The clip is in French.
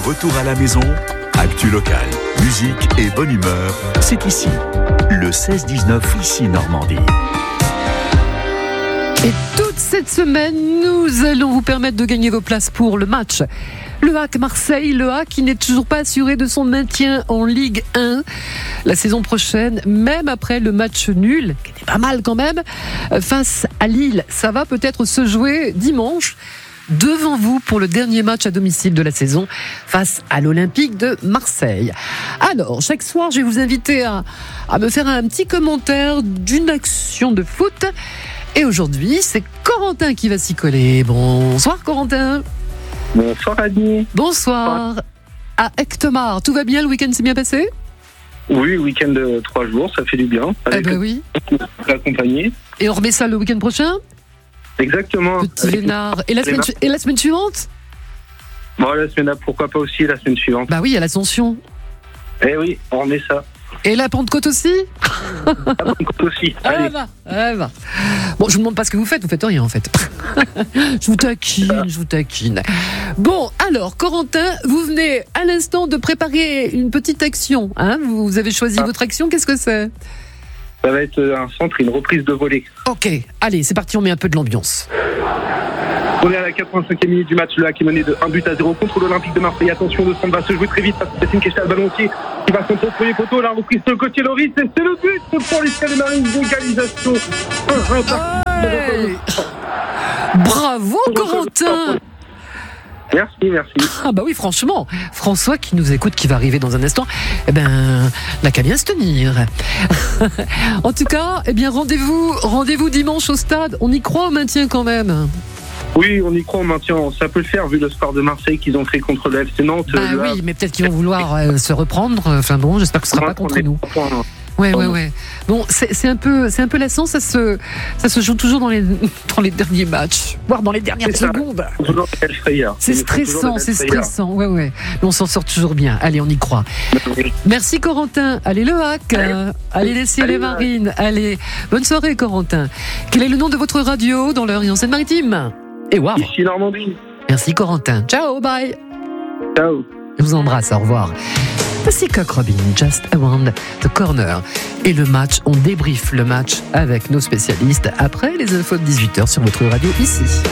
retour à la maison, actu locale, musique et bonne humeur, c'est ici. Le 16-19 ici Normandie. Et toute cette semaine, nous allons vous permettre de gagner vos places pour le match. Le HAC Marseille, le HAC qui n'est toujours pas assuré de son maintien en Ligue 1 la saison prochaine, même après le match nul, qui était pas mal quand même, face à Lille. Ça va peut-être se jouer dimanche devant vous pour le dernier match à domicile de la saison face à l'Olympique de Marseille. Alors, chaque soir, je vais vous inviter à me faire un petit commentaire d'une action de foot. Et aujourd'hui, c'est Corentin qui va s'y coller. Bonsoir Corentin. Bonsoir Annie. Bonsoir. À Ectomar, tout va bien? Le week-end s'est bien passé? Oui, week-end de 3 jours, ça fait du bien. Eh ben oui. Accompagné. Et on remet ça le week-end prochain? Exactement. Petit Lénard. Et la semaine suivante? Bon, la semaine, pourquoi pas aussi la semaine suivante. Bah oui, à l'Ascension. Eh oui, on remet ça. Et la Pentecôte aussi? La Pentecôte aussi. Allez. Va. Bon, je vous demande pas ce que vous faites rien en fait. Je vous taquine. Bon, alors, Corentin, vous venez à l'instant de préparer une petite action. Hein, vous avez choisi votre action, qu'est-ce que c'est? Ça va être un centre, une reprise de volée. Ok, allez, c'est parti, on met un peu de l'ambiance. On est à la 85e minute du match. Le HAC est mené de 1-0 contre l'Olympique de Marseille. Attention, le centre va se jouer très vite. C'est une question à ballon qui va contre le premier poteau. La reprise de Gauthier Loris. Et c'est le but pour les Scalamarines d'égalisation. Bravo, Corentin. Merci. Ah bah oui, franchement, François qui nous écoute, qui va arriver dans un instant, n'a qu'à bien se tenir. En tout cas, rendez-vous dimanche au stade. On y croit au maintien quand même. Oui, on y croit au maintien. Ça peut le faire vu le score de Marseille qu'ils ont fait contre le FC Nantes. Oui, mais peut-être qu'ils vont vouloir se reprendre. Enfin bon, j'espère que ce sera pas contre nous. Ouais. Bon, c'est un peu lassant, ça se joue toujours dans les derniers matchs, voire dans les dernières secondes. C'est stressant. Ouais. Mais on s'en sort toujours bien. Allez, on y croit. Merci Corentin. Allez le HAC. Allez les Ciels et Marines. Allez, bonne soirée Corentin. Quel est le nom de votre radio dans l'Eure et en Seine-Maritime? Et waouh. Ici Normandie. Merci Corentin. Ciao, bye. Ciao. Je vous embrasse, au revoir. Voici Cock Robin, Just Around the Corner. Et le match, on débriefe le match avec nos spécialistes après les infos de 18h sur votre radio ici.